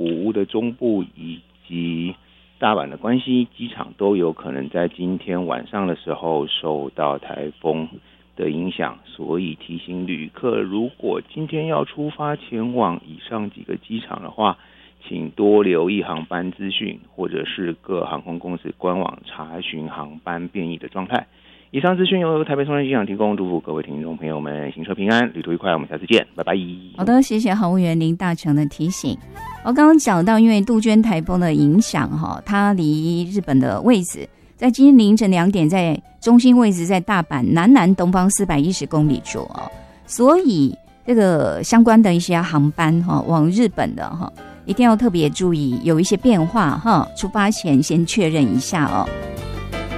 湖的中部以及大阪的关西机场都有可能在今天晚上的时候受到台风的影响，所以提醒旅客，如果今天要出发前往以上几个机场的话，请多留意航班资讯，或者是各航空公司官网查询航班变异的状态。以上资讯由台北松山机场提供，祝福各位听众朋友们行车平安，旅途愉快，我们下次见，拜拜。 好的，谢谢航务员林大成的提醒。我刚刚讲到，因为杜鹃台风的影响，它离日本的位置在今天凌晨2点，在中心位置在大阪南东方410公里处所以这个相关的一些航班往日本的一定要特别注意，有一些变化出发前先确认一下